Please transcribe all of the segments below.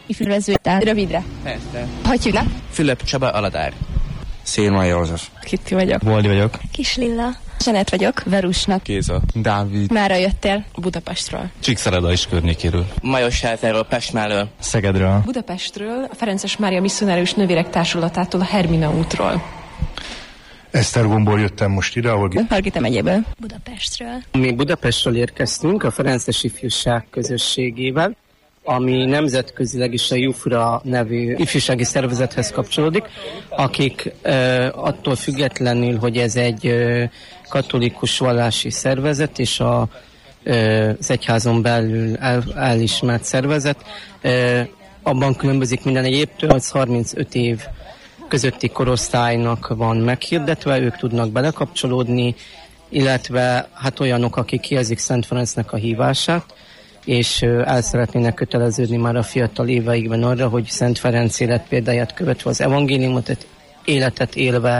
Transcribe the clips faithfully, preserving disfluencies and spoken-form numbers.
Ifjúrező, rövidre. Persze. Hogy hívnak? Fülöp Csaba Aladár. Szélmai József. Kitti vagyok. Boldi vagyok. Kis Lilla. Zsanett vagyok. Verusnak. Géza. Dávid. Mára jöttél? Budapestről. Csíkszereda is környékéről. Majosházáról, Pestmáról. Szegedről. Budapestről, a Ferences Mária Misszionárius Nővérek Társulatától, a Hermina útról. Esztergomból jöttem most ide, ahol... Hargita megyéből. Budapestről. Mi Budapestről érkeztünk a Ferences Ifjúság közösségével, ami nemzetközileg is a Jufra nevű ifjúsági szervezethez kapcsolódik, akik e, attól függetlenül, hogy ez egy e, katolikus vallási szervezet, és a, e, az egyházon belül el, elismert szervezet, e, abban különbözik minden egyébtől, az harmincöt év közötti korosztálynak van meghirdetve, ők tudnak belekapcsolódni, illetve hát olyanok, akik kijelzik Szent Ferencnek a hívását, és el szeretnének köteleződni már a fiatal éveikben arra, hogy Szent Ferenc életpéldáját követve az evangéliumot, életet élve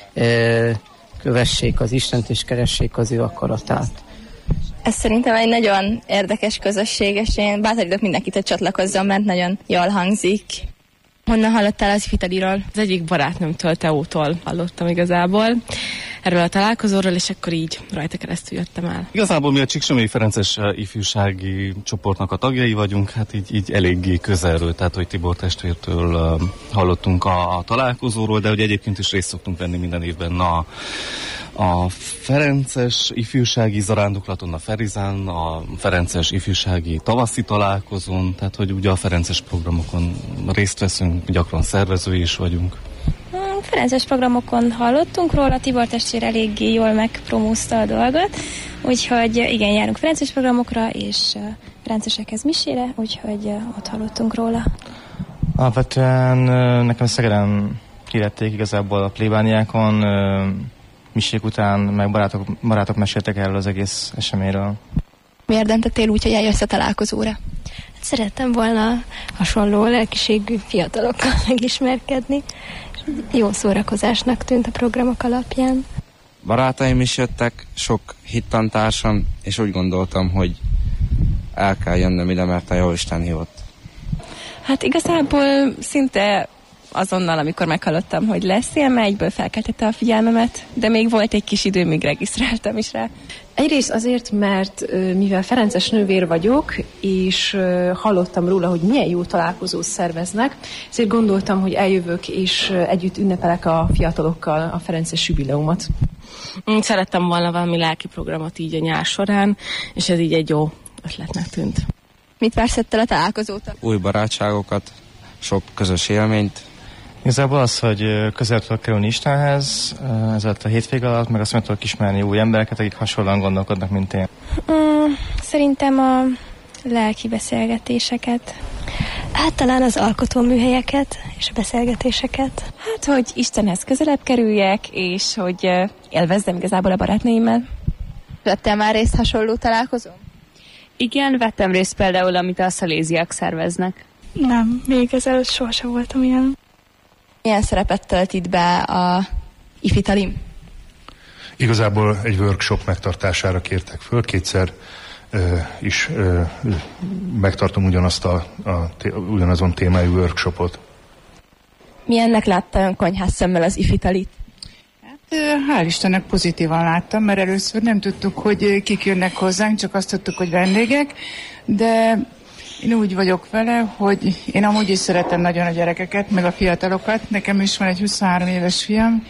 kövessék az Istent és keressék az ő akaratát. Ez szerintem egy nagyon érdekes közösség, és én bátorítok mindenkit, hogy csatlakozzon, mert nagyon jól hangzik. Honnan hallottál az Ifitaliról? Az egyik barátnőmtől, Teótól hallottam igazából erről a találkozóról, és akkor így rajta keresztül jöttem el. Igazából mi a Csíksomlyai Ferences ifjúsági csoportnak a tagjai vagyunk, hát így, így eléggé közelről, tehát hogy Tibor testvértől uh, hallottunk a, a találkozóról, de hogy egyébként is részt szoktunk venni minden évben a, a Ferences ifjúsági zarándoklaton, a Ferizán, a Ferences ifjúsági tavaszi találkozón, tehát hogy ugye a Ferences programokon részt veszünk, gyakran szervezői is vagyunk. Ferences programokon hallottunk róla, Tibor testvér eléggé jól megpromózta a dolgot, úgyhogy igen, járunk Ferences programokra, és ferencesekhez misére, úgyhogy ott hallottunk róla. Alapvetően nekem Szegeden kivették igazából a plébániákon, misék után meg barátok, barátok meséltek erről az egész eseményről. Miért döntöttél úgy, hogy eljössz a találkozóra? Szerettem volna hasonló lelkiségű fiatalokkal megismerkedni, és jó szórakozásnak tűnt a programok alapján. Barátaim is jöttek, sok hittantársam, és úgy gondoltam, hogy el kell jönnöm ide, mert a Jóisten hívott. Hát igazából szinte azonnal, amikor meghallottam, hogy lesz ilyen, egyből felkeltette a figyelmemet, de még volt egy kis idő, míg regisztráltam is rá. Egyrészt azért, mert mivel ferences nővér vagyok, és hallottam róla, hogy milyen jó találkozót szerveznek, ezért gondoltam, hogy eljövök, és együtt ünnepelek a fiatalokkal a ferences jubileumot. Szerettem volna valami lelki programot így a nyár során, és ez így egy jó ötletnek tűnt. Mit vársz ettől a találkozótól? Új barátságokat, sok közös élményt. Igazából az, hogy közel tudok kerülni Istenhez, ezzel a hétvége alatt, meg azt meg tudok ismerni új embereket, akik hasonlóan gondolkodnak, mint én. Mm, szerintem a lelki beszélgetéseket. Hát talán az alkotóműhelyeket és a beszélgetéseket. Hát, hogy Istenhez közelebb kerüljek, és hogy élvezzem igazából a barátnőimmel. Vettél már részt hasonló találkozón? Igen, vettem részt például, amit a szaléziak szerveznek. Nem, még ezelőtt sohasem voltam ilyen. Milyen szerepet tölt itt be a Ifitalim? Igazából egy workshop megtartására kértek föl, kétszer uh, is uh, megtartom ugyanazt a, a, té- ugyanazon témájú workshopot. Milyennek látta ön konyhás szemmel az Ifitalit? Hát hál' Istennek pozitívan láttam, mert először nem tudtuk, hogy kik jönnek hozzánk, csak azt tudtuk, hogy vendégek, de én úgy vagyok vele, hogy én amúgy is szeretem nagyon a gyerekeket, meg a fiatalokat. Nekem is van egy huszonhárom éves fiam,